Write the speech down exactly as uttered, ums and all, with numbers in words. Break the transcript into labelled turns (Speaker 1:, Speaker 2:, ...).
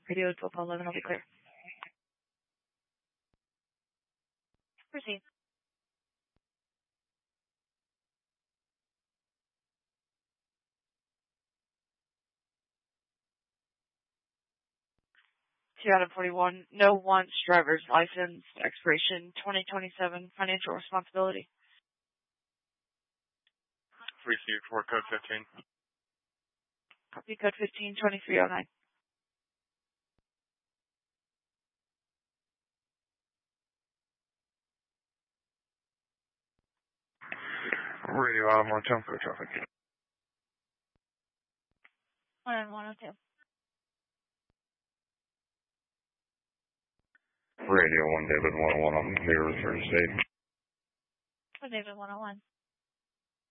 Speaker 1: Radio twelve eleven, I'll be clear. Proceed. Two out of forty-one. No wants driver's license. Expiration twenty twenty-seven. Financial responsibility.
Speaker 2: Received for code fifteen.
Speaker 1: Copy code fifteen twenty-three oh nine.
Speaker 2: Radio out of Montana for traffic.
Speaker 1: one and one oh two.
Speaker 2: Radio one David one oh one on zero return state.
Speaker 1: One David one oh one.